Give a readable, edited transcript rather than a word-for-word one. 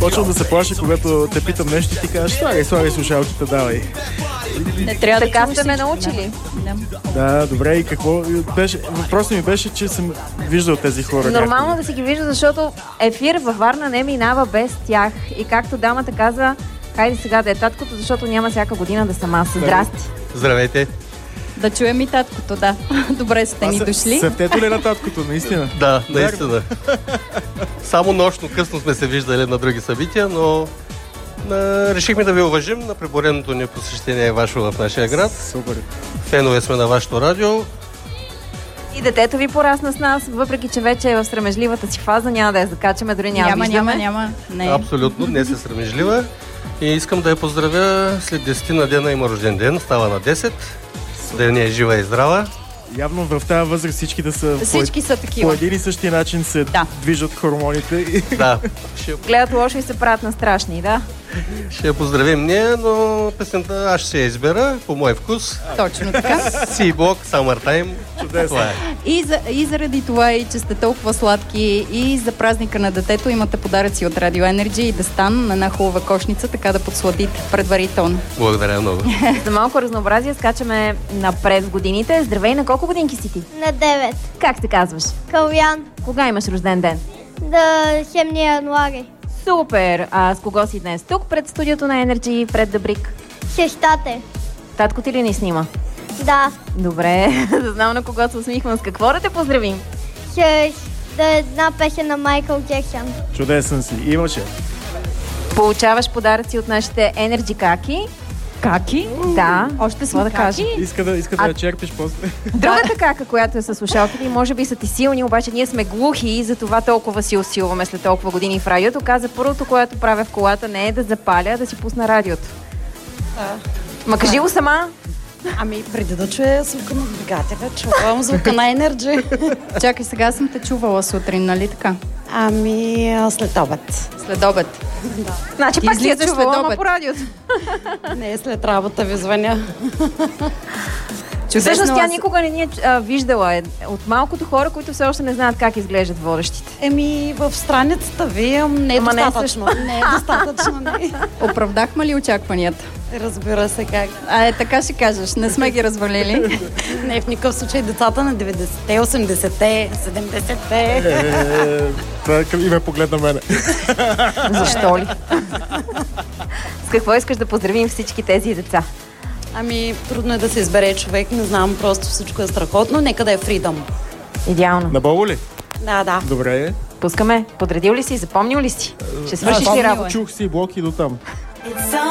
Почвам да се плаша, когато те питам нещо и ти кажеш, слагай слушалките, давай. Не трябва Така да сте ме научили. Да, добре, и какво беше? Въпросът ми беше, че съм виждал тези хора. Нормално да си ги вижда, защото ефир във Варна не минава без тях. И както дамата каза, хайде сега да е таткото, защото няма всяка година да съм аз. Здрасти. Здравейте. Да чуем и таткото, да. Добре сте ни дошли. Съртето ли на таткото, наистина? Да, наистина. Само нощно късно сме се виждали на други събития, но решихме да ви уважим на пребореното ни посещение ваше в нашия град. Супер. Фенове сме на вашето радио. И детето ви порасна с нас, въпреки че вече е в срамежливата си фаза, няма да я закачаме, дори Няма. Не. Абсолютно, днес е срамежлива. И искам да я поздравя след 10 на дена, има рожден ден, става на 10. Да не е жива и здрава. Явно в тази възраст всички да са Всички са такива. по един и същи начин се движат хормоните. Да. Гледат лошо и се правят на страшни, да? Ще я поздравим ние, но песента аз ще я избера по мой вкус. Точно така. Sea-Block, Summertime. Чудесно. И заради това, и че сте толкова сладки, и за празника на детето имате подаръци от Radio Energy и да стан на една хубава кошница, така да подсладите предварително. Благодаря много. За малко разнообразие скачаме напред в годините. Здравей, на колко годинки си ти? На 9. Как се казваш? Калян. Кога имаш рожден ден? Да, 7 януари. Супер! А с кого си днес? Тук пред студиото на Energy, пред Дъбрик. Сещате. Татко ти ли ни снима? Да. Добре, да знам на кого се усмихвам. С какво да те поздравим? Да е една песен на Майкъл Джексън. Чудесен си. Имаше. Получаваш подаръци от нашите Energy каки. Каки? Да. Още сме да кажа. Иска да я черпиш после. Другата кака, която е с слушалките, може би са ти силни, обаче ние сме глухи и затова толкова си усилваме след толкова години в радиото. Каза, първото, което правя в колата, не е да запаля, а да си пусна радиото. Ма кажи го сама. Ами, преди да чуя звука на двигателя, чувам звука на Energy. Чакай, сега съм те чувала сутрин, нали така? Ами, след обед. След обед. Да. Значи пак си я излизаш чувала, след ама обед. по радиото. Не, след работа ви звъня. Всъщност тя никога не ни е виждала. От малкото хора, които все още не знаят как изглеждат водещите. Еми, в страницата ви не е Ама не достатъчно. Не е достатъчно, не. Оправдахме ли очакванията? Разбира се как. Така ще кажеш, не сме ги развалили. Не, в никакъв случай децата на 90-те, 80-те, 70-те. Това и ме погледна мене. Защо ли? С какво искаш да поздравим всички тези деца? Ами, трудно е да се избере човек, не знам, просто всичко е страхотно. Нека да е Freedom. Идеално. На Бобо ли? Да. Добре. Пускаме. Подредил ли си? Запомнил ли си? Ще свършиш ли работа? Чух си блоки до там.